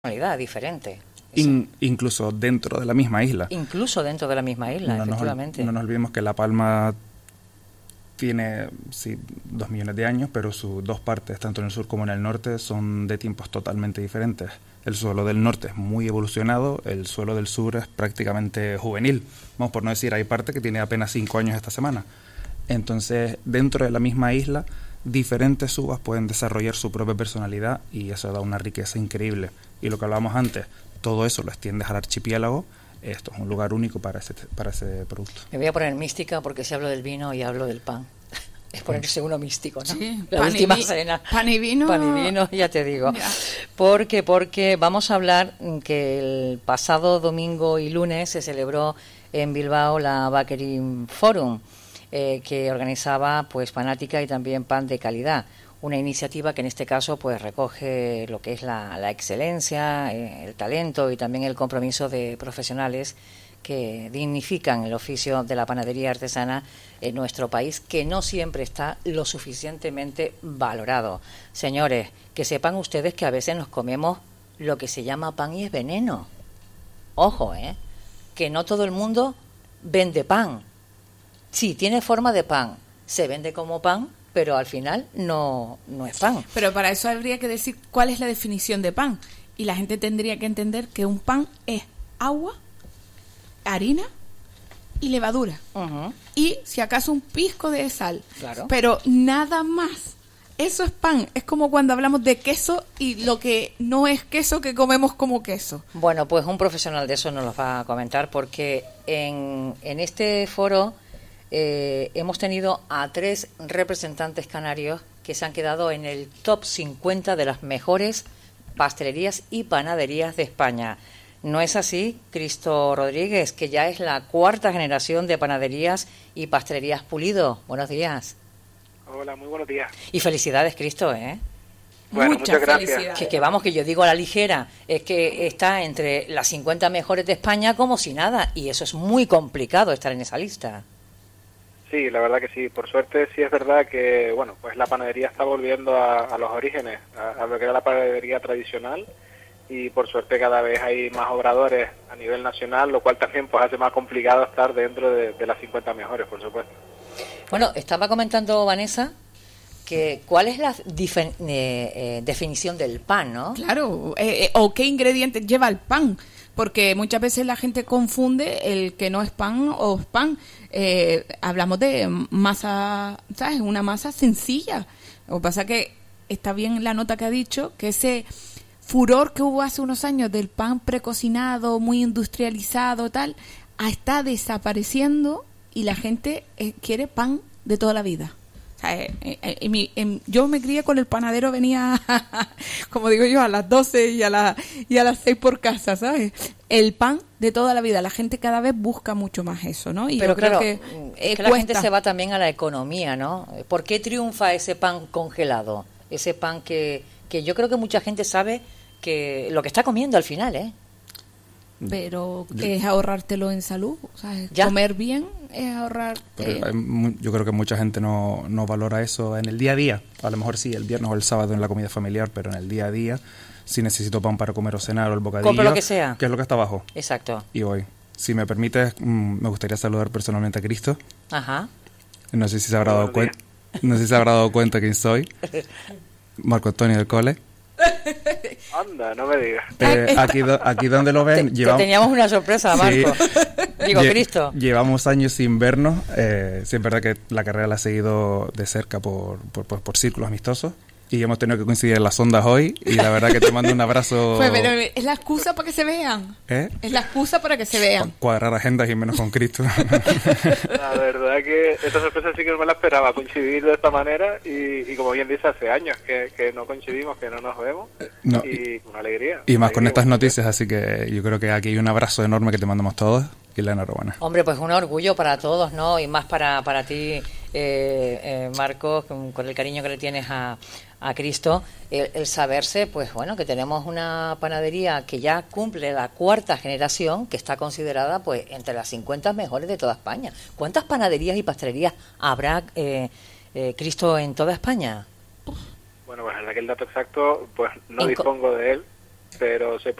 personalidad diferente. Incluso dentro de la misma isla. Incluso dentro de la misma isla, efectivamente. No nos olvidemos que La Palma tiene, sí, 2 millones de años, pero sus dos partes, tanto en el sur como en el norte, son de tiempos totalmente diferentes. El suelo del norte es muy evolucionado, el suelo del sur es prácticamente juvenil. Vamos, por no decir, hay parte que tiene apenas 5 años esta semana. Entonces, dentro de la misma isla, diferentes uvas pueden desarrollar su propia personalidad y eso da una riqueza increíble. Y lo que hablábamos antes, todo eso lo extiendes al archipiélago. Esto es un lugar único para ese producto. Me voy a poner mística porque si hablo del vino y hablo del pan. Es ponerse uno místico, ¿no? Sí, la última cena. Pan y vino. Pan y vino, ya te digo. Ya. Porque vamos a hablar que el pasado domingo y lunes se celebró en Bilbao la Bakery Forum, que organizaba pues Panática y también Pan de Calidad. Una iniciativa que en este caso pues recoge lo que es la excelencia, el talento y también el compromiso de profesionales que dignifican el oficio de la panadería artesana en nuestro país, que no siempre está lo suficientemente valorado. Señores, que sepan ustedes que a veces nos comemos lo que se llama pan y es veneno. Ojo, que no todo el mundo vende pan. Sí, tiene forma de pan, se vende como pan, pero al final no es pan. Pero para eso habría que decir cuál es la definición de pan. Y la gente tendría que entender que un pan es agua, harina y levadura. Uh-huh. Y si acaso un pizco de sal. Claro. Pero nada más. Eso es pan. Es como cuando hablamos de queso y lo que no es queso que comemos como queso. Bueno, pues un profesional de eso nos lo va a comentar porque en este foro hemos tenido a 3 representantes canarios que se han quedado en el top 50 de las mejores pastelerías y panaderías de España. ¿No es así, Cristo Rodríguez, que ya es la 4ª generación de panaderías y pastelerías Pulido? Buenos días. Hola, muy buenos días. Y felicidades, Cristo, ¿eh? Bueno, muchas gracias. Que vamos, que yo digo a la ligera, es que está entre las 50 mejores de España como si nada, y eso es muy complicado estar en esa lista. Sí, la verdad que sí. Por suerte sí es verdad que, bueno, pues la panadería está volviendo a los orígenes, a lo que era la panadería tradicional, y por suerte cada vez hay más obradores a nivel nacional, lo cual también pues hace más complicado estar dentro de las 50 mejores, por supuesto. Bueno, estaba comentando Vanessa que cuál es la definición del pan, ¿no? Claro, o qué ingredientes lleva el pan, porque muchas veces la gente confunde el que no es pan o es pan. Hablamos de masa, ¿sabes? Una masa sencilla. Lo que pasa que está bien la nota que ha dicho, que ese furor que hubo hace unos años del pan precocinado, muy industrializado, tal, está desapareciendo y la gente quiere pan de toda la vida. O sea, yo me crié con el panadero, venía, como digo yo, a las 12 y a las 6 por casa, ¿sabes? El pan de toda la vida. La gente cada vez busca mucho más eso, ¿no? Y pero yo creo claro, que la gente se va también a la economía, ¿no? ¿Por qué triunfa ese pan congelado? Ese pan que yo creo que mucha gente sabe que lo que está comiendo al final, ¿eh? Pero es ahorrártelo en salud, o sea, ¿Ya? Comer bien es ahorrar. Yo creo que mucha gente no valora eso en el día a día. A lo mejor sí, el viernes o el sábado en la comida familiar, pero en el día a día, si necesito pan para comer o cenar o el bocadillo, compro lo que sea. ¿Qué es lo que está abajo? Exacto. Y voy. Si me permites, me gustaría saludar personalmente a Cristo. Ajá. No sé si se habrá dado cuenta. No sé si se habrá dado cuenta quién soy. Marco Antonio del Cole. Anda, no me digas. Aquí donde lo ven, teníamos una sorpresa, Marco. Sí. Digo, Cristo. Llevamos años sin vernos. Sí, es verdad que la carrera la he seguido de cerca por círculos amistosos. Y hemos tenido que coincidir en las ondas hoy. Y la verdad que te mando un abrazo. Pues, pero es la excusa para que se vean. Es la excusa para que se vean. Cuadrar agendas y menos con Cristo. La verdad que esta sorpresa sí que no me la esperaba, coincidir de esta manera. Y como bien dice, hace años que no coincidimos, que no nos vemos. No, y una alegría. Y más con estas noticias, así que yo creo que aquí hay un abrazo enorme que te mandamos todos. Y la enhorabuena. Hombre, pues un orgullo para todos, ¿no? Y más para ti, Marcos, con el cariño que le tienes a Cristo, el saberse, pues bueno, que tenemos una panadería que ya cumple la 4ª generación, que está considerada pues entre las 50 mejores de toda España. ¿Cuántas panaderías y pastelerías habrá, Cristo, en toda España? Bueno, pues la verdad que el dato exacto pues no dispongo de él, pero se